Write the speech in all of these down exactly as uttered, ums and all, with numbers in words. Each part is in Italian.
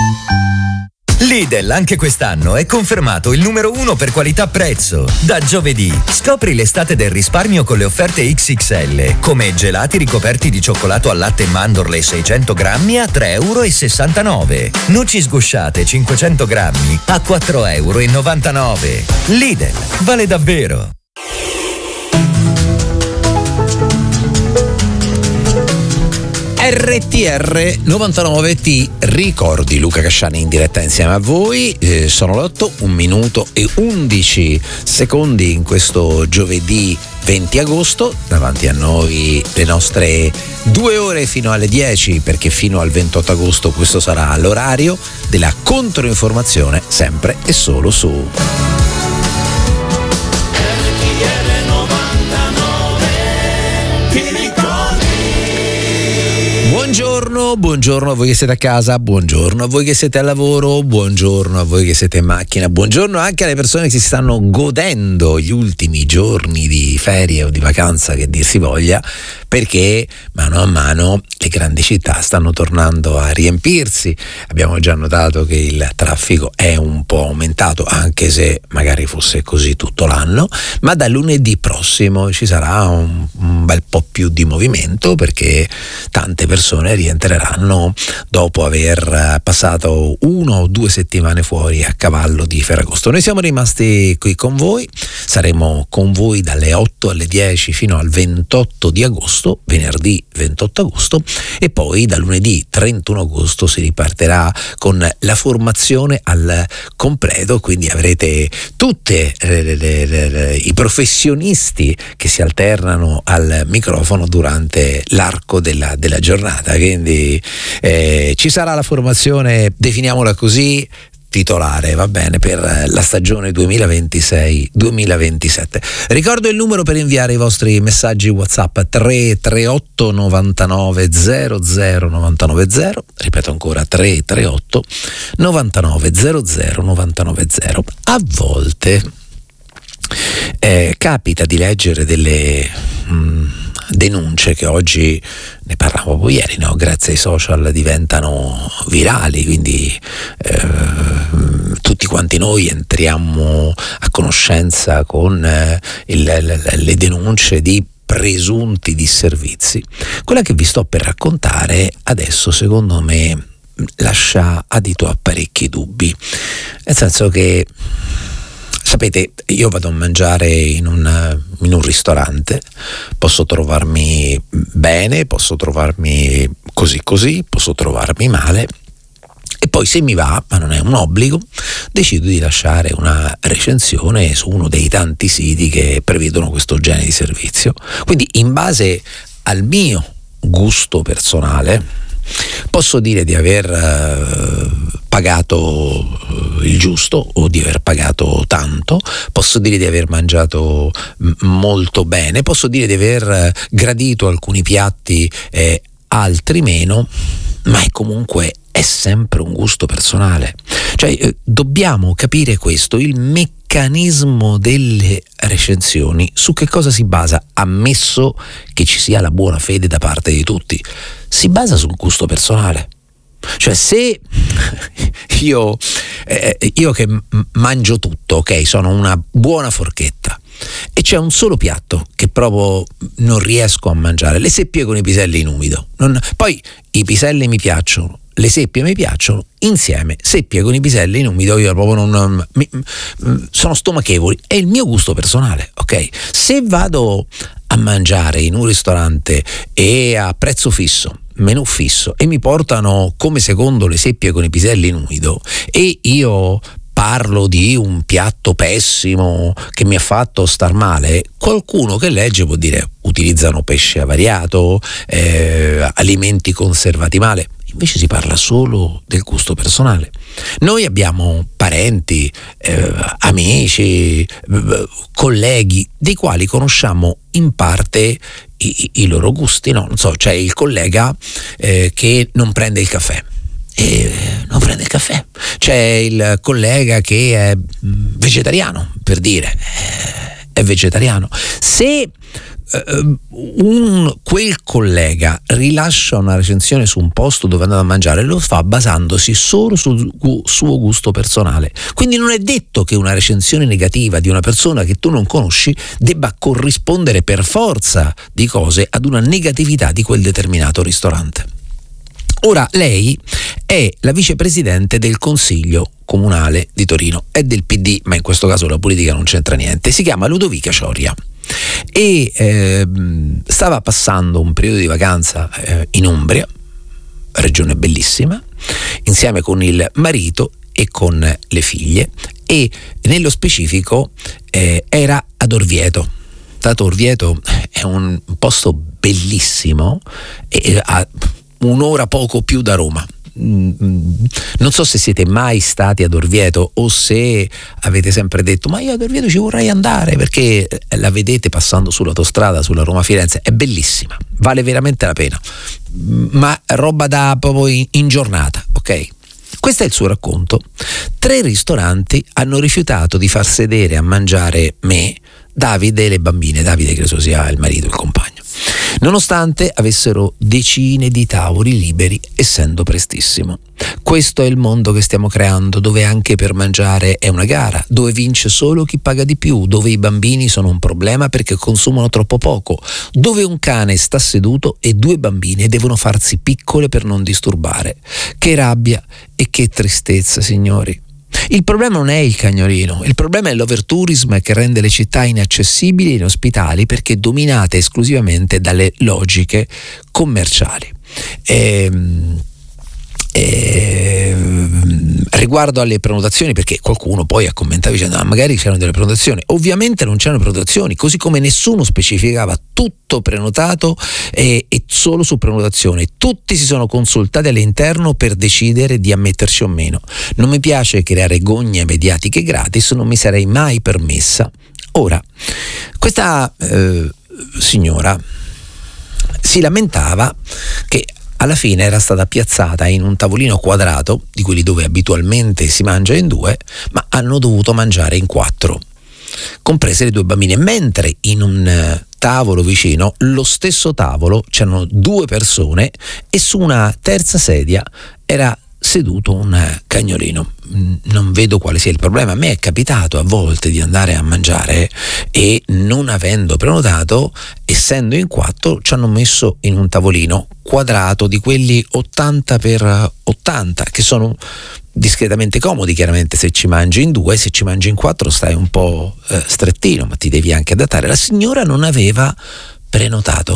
Lidl anche quest'anno è confermato il numero uno per qualità-prezzo. Da giovedì scopri l'estate del risparmio con le offerte X X L, come gelati ricoperti di cioccolato al latte e mandorle seicento grammi a tre e sessantanove euro. Noci sgusciate cinquecento grammi a quattro e novantanove euro. Lidl, vale davvero. R T R novantanove ti ricordi, Luca Casciani in diretta insieme a voi. Eh, sono le otto, un minuto e undici secondi in questo giovedì venti agosto. Davanti a noi le nostre due ore fino alle dieci, perché fino al ventotto agosto questo sarà l'orario della controinformazione, sempre e solo su Buongiorno, buongiorno a voi che siete a casa, buongiorno a voi che siete al lavoro, buongiorno a voi che siete in macchina, buongiorno anche alle persone che si stanno godendo gli ultimi giorni di ferie o di vacanza, che dir si voglia, perché mano a mano le grandi città stanno tornando a riempirsi. Abbiamo già notato che il traffico è un po' aumentato, anche se magari fosse così tutto l'anno, ma da lunedì prossimo ci sarà un, un bel po' più di movimento, perché tante persone rientreranno dopo aver passato uno o due settimane fuori a cavallo di Ferragosto. Noi siamo rimasti qui con voi, saremo con voi dalle otto alle dieci fino al ventotto di agosto, venerdì ventotto agosto, e poi da lunedì trentuno agosto si ripartirà con la formazione al completo, quindi avrete tutte le, le, le, le, i professionisti che si alternano al microfono durante l'arco della, della giornata. Quindi eh, ci sarà la formazione, definiamola così, titolare, va bene, per la stagione duemilaventisei duemilaventisette. Ricordo il numero per inviare i vostri messaggi WhatsApp: tre tre otto novantanove zero zero novantanove zero, ripeto ancora tre tre otto novantanove zero zero novantanove zero. A volte eh, capita di leggere delle mh, denunce che oggi, ne parlavo poi ieri, no? Grazie ai social diventano virali, quindi eh, tutti quanti noi entriamo a conoscenza con eh, il, le, le denunce di presunti disservizi. Quella che vi sto per raccontare adesso, secondo me, lascia adito a parecchi dubbi, nel senso che, sapete, io vado a mangiare in un, in un ristorante, posso trovarmi bene, posso trovarmi così così, posso trovarmi male, e poi se mi va, ma non è un obbligo, decido di lasciare una recensione su uno dei tanti siti che prevedono questo genere di servizio. Quindi, in base al mio gusto personale, posso dire di aver uh, pagato uh, il giusto o di aver pagato tanto, posso dire di aver mangiato m- molto bene, posso dire di aver uh, gradito alcuni piatti e altri meno, ma è comunque è sempre un gusto personale. Cioè eh, dobbiamo capire questo, il meccanismo delle recensioni, su che cosa si basa, ammesso che ci sia la buona fede da parte di tutti. Si basa sul gusto personale. Cioè, se io, eh, io che m- mangio tutto, ok, sono una buona forchetta, e c'è un solo piatto che proprio non riesco a mangiare, le seppie con i piselli in umido. Non, poi i piselli mi piacciono, le seppie mi piacciono, insieme seppie con i piselli in umido io proprio non, non mi, sono stomachevoli, è il mio gusto personale, ok? Se vado a mangiare in un ristorante e a prezzo fisso, menù fisso, e mi portano come secondo le seppie con i piselli in umido, e io parlo di un piatto pessimo che mi ha fatto star male, qualcuno che legge può dire utilizzano pesce avariato, eh, alimenti conservati male. Invece si parla solo del gusto personale. Noi abbiamo parenti, eh, amici, colleghi dei quali conosciamo in parte i, i loro gusti, no? Non so, c'è il collega eh, che non prende il caffè. E non prende il caffè. C'è il collega che è vegetariano, per dire, è vegetariano. Se eh, un, quel collega rilascia una recensione su un posto dove è andato a mangiare, lo fa basandosi solo sul gu- suo gusto personale. Quindi non è detto che una recensione negativa di una persona che tu non conosci debba corrispondere per forza di cose ad una negatività di quel determinato ristorante. Ora, lei è la vicepresidente del Consiglio Comunale di Torino, è del P D, ma in questo caso la politica non c'entra niente. Si chiama Ludovica Cioria e eh, stava passando un periodo di vacanza eh, in Umbria, regione bellissima, insieme con il marito e con le figlie, e nello specifico eh, era ad Orvieto. Dato Orvieto è un posto bellissimo e a un'ora poco più da Roma. Non so se siete mai stati ad Orvieto o se avete sempre detto ma io ad Orvieto ci vorrei andare, perché la vedete passando sull'autostrada sulla Roma-Firenze, è bellissima, vale veramente la pena, ma roba da proprio in, in giornata, ok? Questo è il suo racconto. Tre ristoranti hanno rifiutato di far sedere a mangiare me, Davide e le bambine. Davide credo sia il marito, il compagno, nonostante avessero decine di tavoli liberi, essendo prestissimo. Questo è il mondo che stiamo creando, dove anche per mangiare è una gara, dove vince solo chi paga di più, dove i bambini sono un problema perché consumano troppo poco, dove un cane sta seduto e due bambine devono farsi piccole per non disturbare. Che rabbia e che tristezza, signori. Il problema non è il cagnolino, il problema è l'overtourism che rende le città inaccessibili e inospitali perché dominate esclusivamente dalle logiche commerciali. Ehm, ehm, riguardo alle prenotazioni, perché qualcuno poi ha commentato dicendo ah, magari c'erano delle prenotazioni, ovviamente non c'erano prenotazioni, così come nessuno specificava tutto prenotato e, e solo su prenotazione. Tutti si sono consultati all'interno per decidere di ammetterci o meno. Non mi piace creare gogne mediatiche gratis, non mi sarei mai permessa. Ora, questa eh, signora si lamentava che alla fine era stata piazzata in un tavolino quadrato, di quelli dove abitualmente si mangia in due, ma hanno dovuto mangiare in quattro, comprese le due bambine, mentre in un tavolo vicino, lo stesso tavolo, c'erano due persone e su una terza sedia era seduto un cagnolino. Non vedo quale sia il problema. A me è capitato a volte di andare a mangiare e non avendo prenotato, essendo in quattro, ci hanno messo in un tavolino quadrato di quelli ottanta per ottanta, che sono discretamente comodi. Chiaramente se ci mangi in due, se ci mangi in quattro stai un po' eh, strettino, ma ti devi anche adattare. La signora non aveva prenotato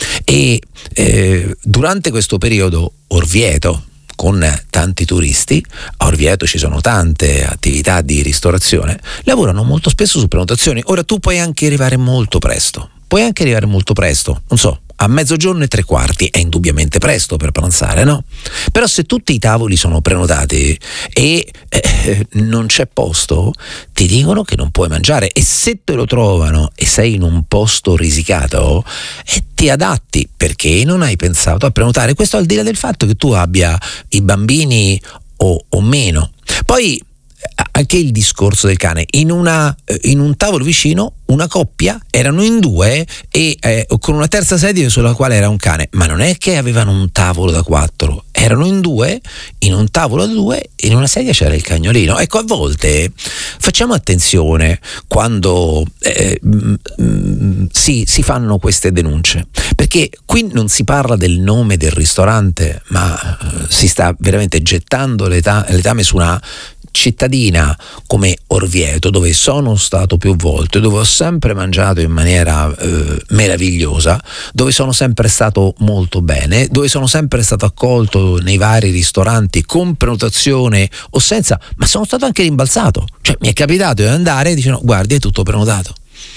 e eh, durante questo periodo Orvieto, con tanti turisti, a Orvieto ci sono tante attività di ristorazione, lavorano molto spesso su prenotazioni. Ora tu puoi anche arrivare molto presto, puoi anche arrivare molto presto, non so, a mezzogiorno e tre quarti, è indubbiamente presto per pranzare, no? Però se tutti i tavoli sono prenotati e eh, non c'è posto, ti dicono che non puoi mangiare, e se te lo trovano e sei in un posto risicato, eh, ti adatti perché non hai pensato a prenotare. Questo al di là del fatto che tu abbia i bambini o, o meno. Poi anche il discorso del cane, in una in un tavolo vicino una coppia erano in due e eh, con una terza sedia sulla quale era un cane, ma non è che avevano un tavolo da quattro, erano in due in un tavolo da due e in una sedia c'era il cagnolino. Ecco, a volte facciamo attenzione quando eh, mh, mh, si, si fanno queste denunce, perché qui non si parla del nome del ristorante, ma eh, si sta veramente gettando l'eta- letame su una cittadina come Orvieto, dove sono stato più volte, dove ho sempre mangiato in maniera eh, meravigliosa, dove sono sempre stato molto bene, dove sono sempre stato accolto nei vari ristoranti con prenotazione o senza, ma sono stato anche rimbalzato. Cioè mi è capitato di andare e dicono guardi, è tutto prenotato.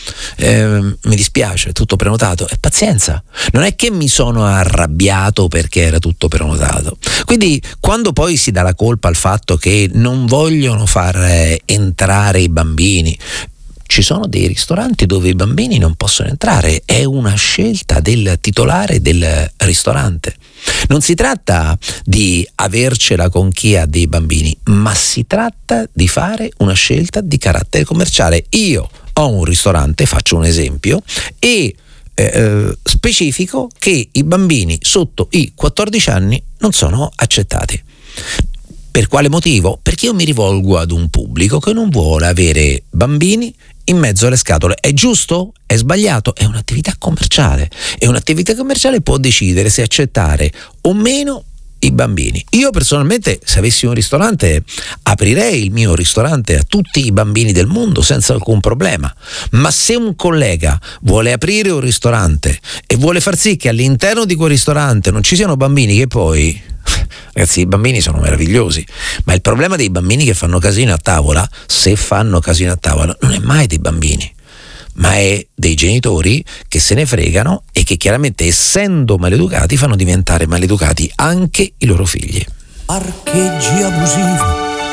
Eh, mi dispiace, è tutto prenotato, e pazienza, non è che mi sono arrabbiato perché era tutto prenotato. Quindi quando poi si dà la colpa al fatto che non vogliono far eh, entrare i bambini, ci sono dei ristoranti dove i bambini non possono entrare, è una scelta del titolare del ristorante. Non si tratta di avercela con chi ha dei bambini, ma si tratta di fare una scelta di carattere commerciale. Io ho un ristorante, faccio un esempio, e eh, specifico che i bambini sotto i quattordici anni non sono accettati. Per quale motivo? Perché io mi rivolgo ad un pubblico che non vuole avere bambini in mezzo alle scatole. È giusto? È sbagliato? È un'attività commerciale e un'attività commerciale può decidere se accettare o meno i bambini. Io personalmente, se avessi un ristorante, aprirei il mio ristorante a tutti i bambini del mondo senza alcun problema. Ma se un collega vuole aprire un ristorante e vuole far sì che all'interno di quel ristorante non ci siano bambini, che poi, ragazzi, i bambini sono meravigliosi, ma il problema dei bambini che fanno casino a tavola, se fanno casino a tavola, non è mai dei bambini, ma è dei genitori che se ne fregano e che chiaramente, essendo maleducati, fanno diventare maleducati anche i loro figli. Parcheggi abusivi